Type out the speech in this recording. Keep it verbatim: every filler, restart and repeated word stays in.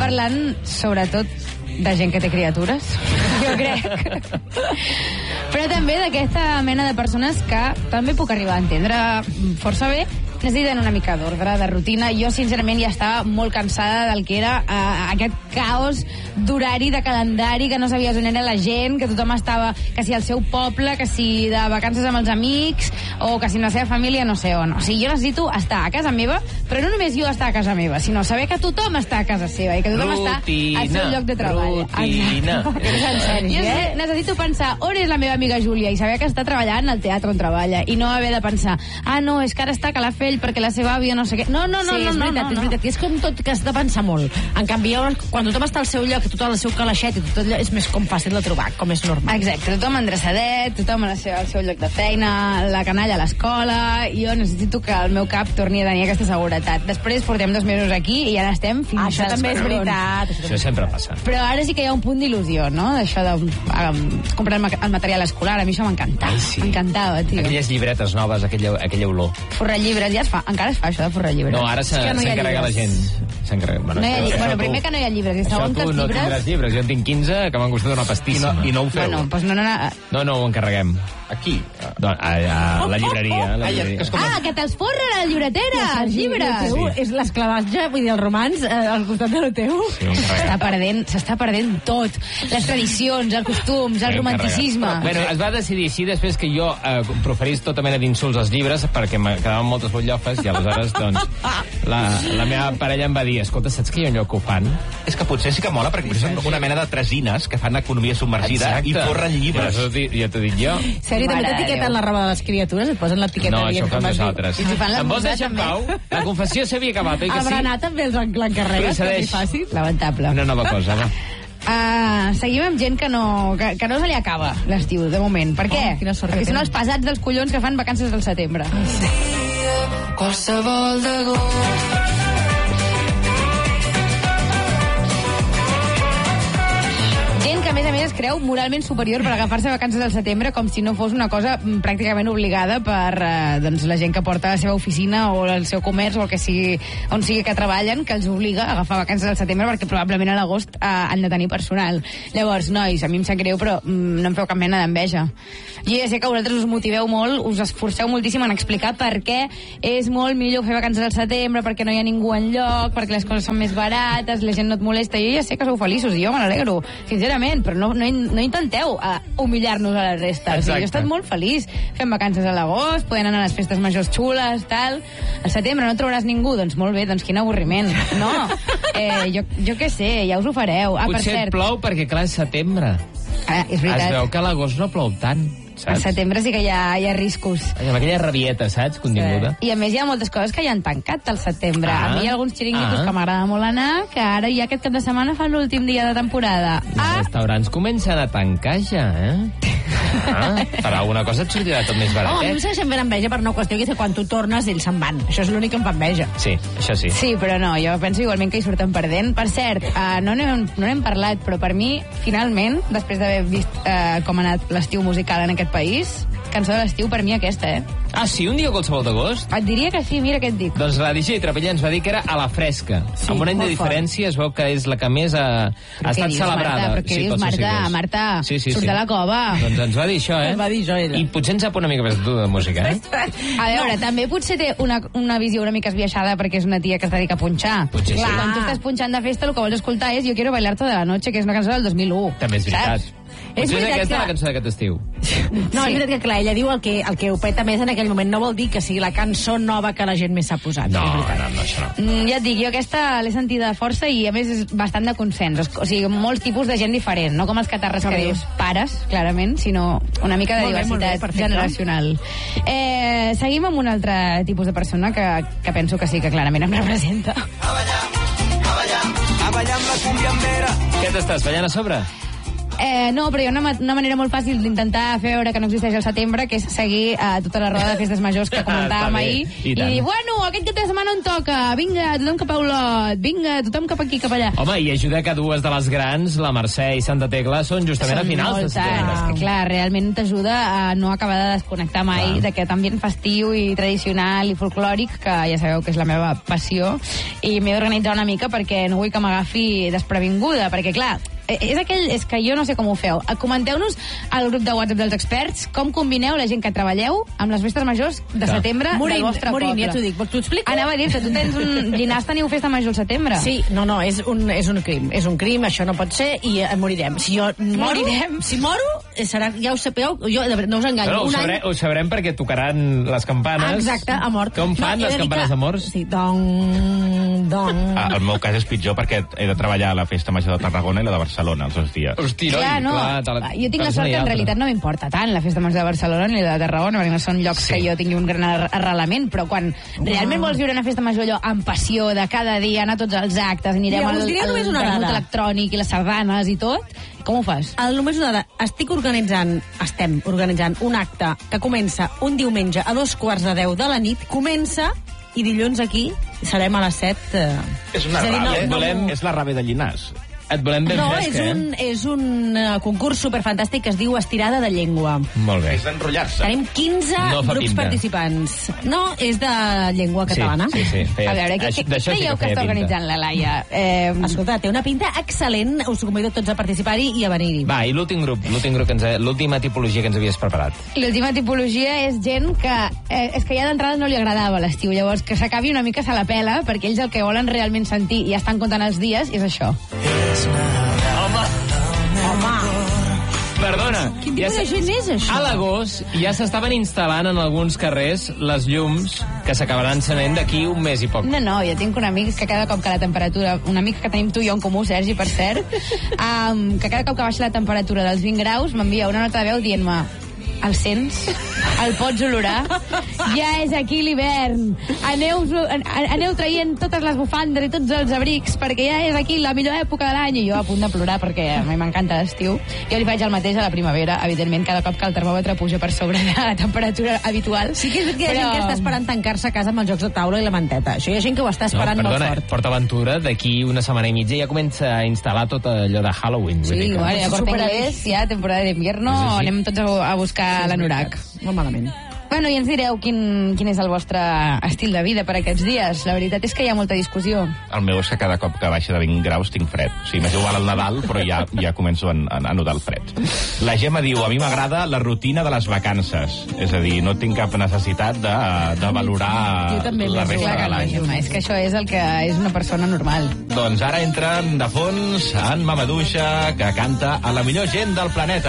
parlant, sobretot, de gent que té criatures, jo crec. Però també d'aquesta mena de persones que també puc arribar a entendre força bé, necessiten una mica d'ordre, de rutina. Jo, sincerament, ja estava molt cansada del que era uh, aquest caos d'horari, de calendari, que no sabies on era la gent, que tothom estava, que si al seu poble, que si de vacances amb els amics, o que si amb la seva família, no sé on. O sigui, jo necessito estar a casa meva, però no només jo estar a casa meva, sinó saber que tothom està a casa seva i que tothom rutina, està al seu lloc de treball. Rutina, rutina. Jo eh? necessito pensar on és la meva amiga Júlia i saber que està treballant al teatre on treballa i no haver de pensar, ah, no, és que ara està a Calafell perquè la seva àvia no sé què. No, no, no, sí, no, és no, veritat, no, és veritat. I és com tot que has de pensar molt. En canvi, quan tothom està al seu lloc, tot al seu calaixet, i tot és més com fàcil de trobar, com és normal. Exacte, tothom endreçadet, tothom al seu, al seu lloc de feina, la canalla a l'escola, i jo necessito que el meu cap torni a tenir aquesta seguretat. Després portem dos mesos aquí i ja n'estem fins ah, això també és veritat. Això, això sempre passa. Però ara sí que hi ha un punt d'il·lusió, no? D'això de um, comprar el material escolar. A mi això m'encantava. Sí. M'encantava, tio. Aquelles llibretes noves, aquella, aquella olor. Forrar llibres, ja es fa. Encara es fa això de forrar llibres. No, ara s'encarrega no la gent. Bueno, no hi ha llibres. Bueno, primer que no hi ha llibres. I segon que els llibres... no tindràs llibres. Jo en tinc quinze que m'han costat una pastissa. I no, i no ho feu? Bueno, pues no, no, no. no, no ho encarreguem. Aquí? No, a, a la llibreria. La llibreria. Ah, que, ah, que te'ls forren a la llibretera, els llibres. Sí. És l'esclavatge, vull dir, el romans eh, al costat de lo teu. Sí, s'està perdent, s'està perdent tot. Les tradicions, els costums, el romanticisme. Bueno, es va decidir així després que jo eh, proferís tota mena d'insults als llibres perquè me quedaven moltes butllofes i aleshores, doncs, la, la meva parella em va dir, escolta, saps que hi ha un lloc que ho fan? És que potser sí que mola, perquè potser són una mena de tresines que fan economia submergida. Exacte. I forren llibres. Ja, ja t'ho dic jo. Sèrie, també t'etiqueten la roba de les criatures? Et posen l'etiqueta? No, això ho fem nosaltres. I si fan em vols deixar en pau? La confessió s'havia acabat, oi que sí? El berenar també els l'encarregues, que és fàcil. Lamentable. Una nova cosa, va. Uh, seguim amb gent que no, que, que no se li acaba l'estiu, de moment. Per què? Oh, perquè són els pesats dels collons que fan vacances del setembre. Qualsevol d'agost. Gent que, a més a més, es creu moralment superior per agafar-se vacances al setembre com si no fos una cosa pràcticament obligada per eh, doncs, la gent que porta la seva oficina o el seu comerç o el que sigui, on sigui que treballen, que els obliga a agafar vacances al setembre perquè probablement a l'agost eh, han de tenir personal. Llavors, nois, a mi em sap greu, però mm, no em feu cap mena d'enveja. Jo ja sé que vosaltres us motiveu molt, us esforceu moltíssim en explicar per què és molt millor fer vacances al setembre, perquè no hi ha ningú enlloc, perquè les coses són més barates, la gent no et molesta. Jo ja sé que sou feliços i jo me n'alegro, sincerament, però no, no, no intenteu uh, humillar-nos a la resta. O sigui, jo he estat molt feliç fent vacances a l'agost, podent anar a les festes majors xules, tal. Al setembre no trobaràs ningú, doncs molt bé, doncs quin avorriment. No, eh, jo, jo què sé, ja us ho fareu. Ah, potser per cert, plou perquè, clar, és setembre. Ah, és veritat. Es veu que a l'agost no plou tant. Saps? Al setembre sí que hi ha, hi ha riscos. Amb aquella rabieta, saps? Continguda. Sí. I a més hi ha moltes coses que ja han tancat al setembre. Ah. A mi hi ha alguns xiringuitos ah. que m'agrada molt anar, que ara ja aquest cap de setmana fan l'últim dia de temporada. Els ah. restaurants comencen a tancar ja, eh? Ah, per alguna cosa et sortirà tot més barat, oh, eh? A mi em segueixen fent enveja per una qüestió que quan tu tornes ells se'n van. Això és l'únic que em fa enveja. Sí, això sí. Sí, però no, jo penso igualment que hi surten perdent. Per cert, uh, no n'hem no n'hem parlat, però per mi, finalment, després d'haver vist uh, com ha anat l'estiu musical en aquest país, cançó de l'estiu per mi aquesta, eh? Ah, sí? Un dia qualsevol d'agost? Et diria que sí, mira què et dic. Doncs la D J Trapella ens va dir que era a la fresca. Sí, amb un any de diferència es veu que és la que més ha, ha estat dius, celebrada. Marta, però què sí, dius, Marta? Marta, sí, sí, surt sí. de la cova. Doncs ens va dir això, eh? Ens va dir això, ella. I potser ens sap una mica més tu de música, eh? A veure, no. també potser té una, una visió una mica esbiaixada perquè és una tia que es dedica a punxar. Potser Clar, sí. quan tu estàs punxant de festa, el que vols escoltar és Yo quiero bailar toda la noche, que és una cançó del dos mil u. També és veritat. Saps? És, és aquesta que... la cançó d'aquest estiu. No, sí. és veritat que, clar, ella diu el que, el que ho peta més en aquell moment. No vol dir que sigui la cançó nova que la gent més s'ha posat. No, no, no, això no. Mm, ja et dic, jo aquesta l'he sentida força i, a més, és bastant de consens. O sigui, molts tipus de gent diferent, no com els catarres que, que dius pares, clarament, sinó una mica de molt diversitat bé, bé, generacional. Eh, seguim amb un altre tipus de persona que, que penso que sí que clarament em representa. A ballar, a ballar amb la cumbiambera. Què t'estàs ballant a sobre? Eh, no, però hi ha una, una manera molt fàcil d'intentar fer veure que no existeix el setembre, que és seguir eh, tota la roda de festes majors que comentàvem ahir, i, i dir, bueno, aquest cap de setmana on toca, vinga, tothom cap a Olot, vinga, tothom cap aquí, cap allà. Home, i ajuda que dues de les grans, la Mercè i Santa Tecla, són justament són a finals de setembre. És que, clar, realment t'ajuda a no acabar de desconnectar mai d'aquest ambient festiu i tradicional i folclòric, que ja sabeu que és la meva passió, i m'he d'organitzar una mica perquè no vull que m'agafi desprevinguda, perquè, clar, és aquell, és que jo no sé com ho feu. Comenteu-nos al grup de WhatsApp dels experts com combineu la gent que treballeu amb les festes majors de setembre Morin, del vostre Morin, poble. ja t'ho dic. T'ho explico? Anava a dir-te, tu tens un... Llinars teniu festa major al setembre? Sí, no, no, és un, és un crim. És un crim, això no pot ser, i eh, morirem. Si jo moro, Morirem. Si moro, eh, serà, ja ho sapeu, jo de veritat, no us enganyo. No, no, ho, un sabrem, any... ho sabrem perquè tocaran les campanes. Exacte, a mort. Com fan no, les campanes de morts? Sí, dong, dong. Ah, el meu cas és pitjor perquè he de treballar a la festa major de Tarragona i la de Barcelona els dos dies. Hosti, Clar, no. clar, te la- jo tinc la te sort que en altra. realitat no m'importa tant la festa major de Barcelona ni la de Tarragona, perquè no són llocs Sí. que jo tingui un gran ar- arrelament, però quan realment vols viure una festa major allò amb passió, de cada dia, anar a tots els actes, anirem Mira, al, us diré al només una vermut dada. electrònic i les sardanes i tot, com ho fas? El, només una dada. Estic organitzant, estem organitzant un acte que comença un diumenge a dos quarts de deu de la nit, comença, i dilluns aquí serem a les set. Eh, És una a dir, rave, no- no- volem... és la rave de Llinars. Et volem ben No, fresc, és un, eh? és un uh, concurs superfantàstic que es diu Estirada de Llengua. Molt bé. És d'enrotllar-se. Tenim quinze No fa grups pinta. participants. No, és de llengua catalana. Sí, sí, sí. Feia, A veure, què, això- què d'això sí creieu que feia està pinta. organitzant la Laia? Eh, Escolta, té una pinta excel·lent. Us convido tots a participar-hi i a venir-hi. Va, i l'últim grup, l'últim grup que ens ha- l'última tipologia que ens havies preparat. L'última tipologia és gent que eh, és que ja d'entrada no li agradava l'estiu, llavors que s'acabi una mica se la pela, perquè ells el que volen realment sentir i ja estan comptant els dies és això. Perdona. Quin tipus ja de se- gent és, això? A l'agost ja s'estaven instal·lant en alguns carrers les llums que s'acabaran encenent d'aquí un mes i poc. No, no, jo tinc un amic que cada cop que la temperatura... Un amic que tenim tu i jo en comú, Sergi, per cert, um, que cada cop que baixa la temperatura dels vint graus m'envia una nota de veu dient-me el sents? El pots olorar? Ja és aquí l'hivern. Aneu, aneu traient totes les bufandes i tots els abrics perquè ja és aquí la millor època de l'any. I jo a punt de plorar perquè a mi m'encanta l'estiu. Jo li faig el mateix a la primavera, evidentment, cada cop que el termòmetre puja per sobre de la temperatura habitual. Sí que és veritat que hi ha gent que està esperant tancar-se a casa amb els jocs de taula i la manteta. Això hi ha gent que ho està esperant no, molt perdona, fort. Port Aventura d'aquí una setmana i mitja ja comença a instal·lar tot allò de Halloween. vull Sí, dir que- bueno, ja Corte Supera- Inglés, ja temporada d'hivierno, Sí, sí. anem tots a, a buscar l'anorac. Molt malament. Bueno, i ens direu quin, quin és el vostre estil de vida per aquests dies. La veritat és que hi ha molta discussió. El meu és que cada cop que baixa de vint graus tinc fred. O sigui, m'és igual al Nadal, però ja, ja començo a, a, a notar el fred. La Gemma diu, a mi m'agrada la rutina de les vacances. És a dir, no tinc cap necessitat de, de valorar Jo també la m'ho resta Clar de que no, l'any. Gemma, és que això és el que és una persona normal. Doncs ara entren de fons en Mamaduixa, que canta a la millor gent del planeta.